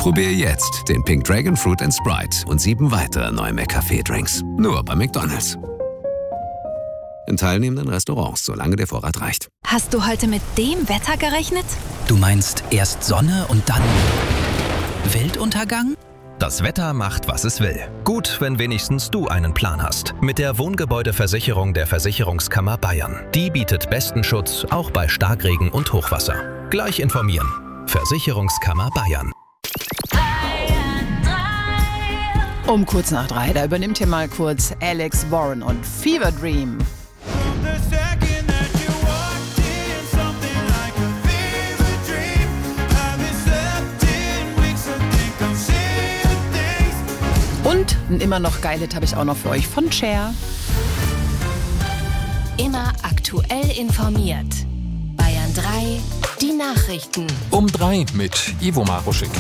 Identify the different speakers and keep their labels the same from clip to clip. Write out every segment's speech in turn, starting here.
Speaker 1: Probier jetzt den Pink Dragon Fruit & Sprite und 7 weitere neue McCafé-Drinks. Nur bei McDonald's. In teilnehmenden Restaurants, solange der Vorrat reicht.
Speaker 2: Hast du heute mit dem Wetter gerechnet?
Speaker 3: Du meinst erst Sonne und dann Weltuntergang?
Speaker 4: Das Wetter macht, was es will. Gut, wenn wenigstens du einen Plan hast. Mit der Wohngebäudeversicherung der Versicherungskammer Bayern. Die bietet besten Schutz, auch bei Starkregen und Hochwasser. Gleich informieren. Versicherungskammer Bayern.
Speaker 5: Um kurz nach 3, da übernimmt hier mal kurz Alex Warren und Fever Dream. Und ein immer noch Geiles habe ich auch noch für euch von Cher.
Speaker 2: Immer aktuell informiert. Bayern 3, die Nachrichten.
Speaker 6: Um 3 mit Ivo Maruschik.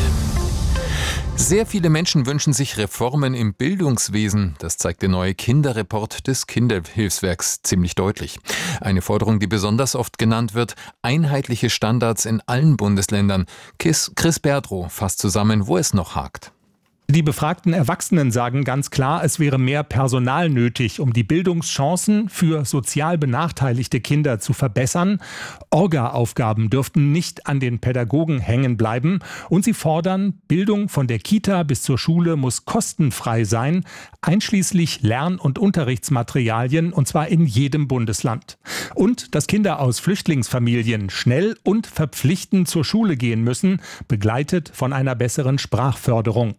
Speaker 6: Sehr viele Menschen wünschen sich Reformen im Bildungswesen. Das zeigt der neue Kinderreport des Kinderhilfswerks ziemlich deutlich. Eine Forderung, die besonders oft genannt wird: einheitliche Standards in allen Bundesländern. Chris Berdrow fasst zusammen, wo es noch hakt.
Speaker 7: Die befragten Erwachsenen sagen ganz klar, es wäre mehr Personal nötig, um die Bildungschancen für sozial benachteiligte Kinder zu verbessern. Orga-Aufgaben dürften nicht an den Pädagogen hängen bleiben. Und sie fordern, Bildung von der Kita bis zur Schule muss kostenfrei sein, einschließlich Lern- und Unterrichtsmaterialien, und zwar in jedem Bundesland. Und dass Kinder aus Flüchtlingsfamilien schnell und verpflichtend zur Schule gehen müssen, begleitet von einer besseren Sprachförderung.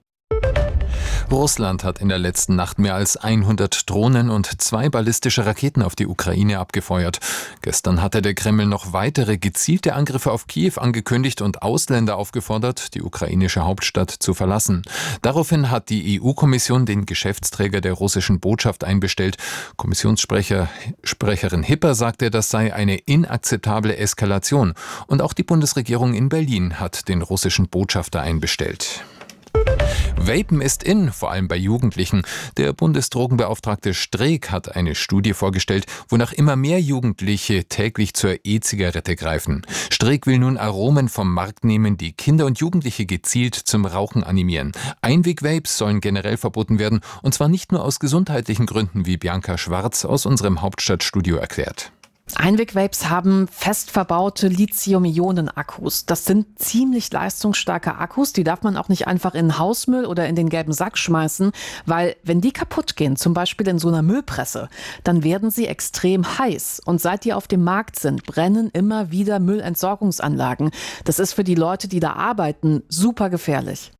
Speaker 6: Russland hat in der letzten Nacht mehr als 100 Drohnen und 2 ballistische Raketen auf die Ukraine abgefeuert. Gestern hatte der Kreml noch weitere gezielte Angriffe auf Kiew angekündigt und Ausländer aufgefordert, die ukrainische Hauptstadt zu verlassen. Daraufhin hat die EU-Kommission den Geschäftsträger der russischen Botschaft einbestellt. Kommissionssprecherin Hipper sagte, das sei eine inakzeptable Eskalation. Und auch die Bundesregierung in Berlin hat den russischen Botschafter einbestellt. Vapen ist in, vor allem bei Jugendlichen. Der Bundesdrogenbeauftragte Streeck hat eine Studie vorgestellt, wonach immer mehr Jugendliche täglich zur E-Zigarette greifen. Streeck will nun Aromen vom Markt nehmen, die Kinder und Jugendliche gezielt zum Rauchen animieren. Einweg-Vapes sollen generell verboten werden, und zwar nicht nur aus gesundheitlichen Gründen, wie Bianca Schwarz aus unserem Hauptstadtstudio erklärt.
Speaker 5: Einweg-Vapes haben fest verbaute Lithium-Ionen-Akkus. Das sind ziemlich leistungsstarke Akkus, die darf man auch nicht einfach in den Hausmüll oder in den gelben Sack schmeißen, weil wenn die kaputt gehen, zum Beispiel in so einer Müllpresse, dann werden sie extrem heiß. Und seit die auf dem Markt sind, brennen immer wieder Müllentsorgungsanlagen. Das ist für die Leute, die da arbeiten, super gefährlich.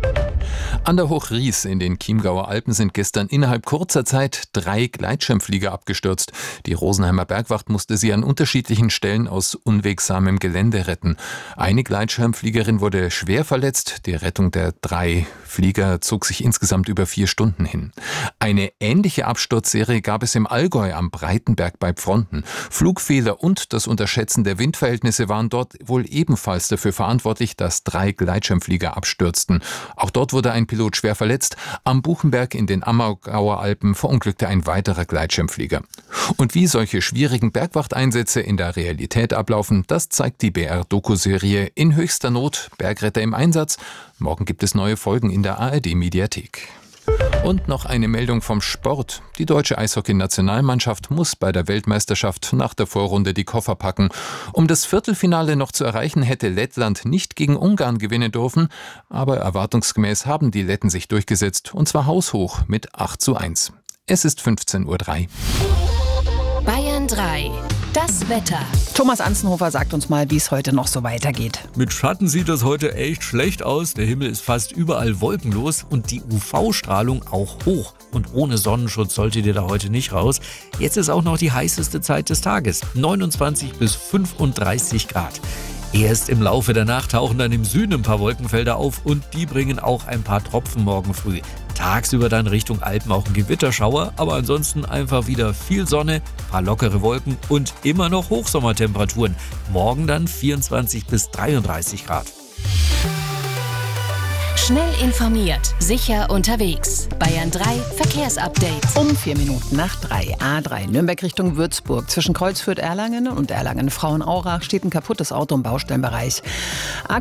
Speaker 6: An der Hochries in den Chiemgauer Alpen sind gestern innerhalb kurzer Zeit 3 Gleitschirmflieger abgestürzt. Die Rosenheimer Bergwacht musste sie an unterschiedlichen Stellen aus unwegsamem Gelände retten. Eine Gleitschirmfliegerin wurde schwer verletzt. Die Rettung der 3 Flieger zog sich insgesamt über 4 Stunden hin. Eine ähnliche Absturzserie gab es im Allgäu am Breitenberg bei Pfronten. Flugfehler und das Unterschätzen der Windverhältnisse waren dort wohl ebenfalls dafür verantwortlich, dass 3 Gleitschirmflieger abstürzten. Auch dort wurde ein Pilot schwer verletzt. Am Buchenberg in den Ammergauer Alpen verunglückte ein weiterer Gleitschirmflieger. Und wie solche schwierigen Bergwachteinsätze in der Realität ablaufen, das zeigt die BR-Doku-Serie In höchster Not, Bergretter im Einsatz. Morgen gibt es neue Folgen in der ARD-Mediathek. Und noch eine Meldung vom Sport. Die deutsche Eishockey-Nationalmannschaft muss bei der Weltmeisterschaft nach der Vorrunde die Koffer packen. Um das Viertelfinale noch zu erreichen, hätte Lettland nicht gegen Ungarn gewinnen dürfen. Aber erwartungsgemäß haben die Letten sich durchgesetzt, und zwar haushoch mit 8:1. Es ist 15:03 Uhr.
Speaker 2: Bayern 3, das Wetter.
Speaker 5: Thomas Anzenhofer sagt uns mal, wie es heute noch so weitergeht.
Speaker 8: Mit Schatten sieht es heute echt schlecht aus. Der Himmel ist fast überall wolkenlos und die UV-Strahlung auch hoch. Und ohne Sonnenschutz solltet ihr da heute nicht raus. Jetzt ist auch noch die heißeste Zeit des Tages. 29 bis 35 Grad. Erst im Laufe der Nacht tauchen dann im Süden ein paar Wolkenfelder auf und die bringen auch ein paar Tropfen morgen früh. Tagsüber dann Richtung Alpen auch ein Gewitterschauer, aber ansonsten einfach wieder viel Sonne, paar lockere Wolken und immer noch Hochsommertemperaturen. Morgen dann 24 bis 33 Grad.
Speaker 2: Schnell informiert, sicher unterwegs. Bayern 3 Verkehrsupdate.
Speaker 5: Um 4 Minuten nach 3. A3 Nürnberg Richtung Würzburg. Zwischen Kreuzfürth-Erlangen und Erlangen-Frauenaurach steht ein kaputtes Auto im Baustellenbereich.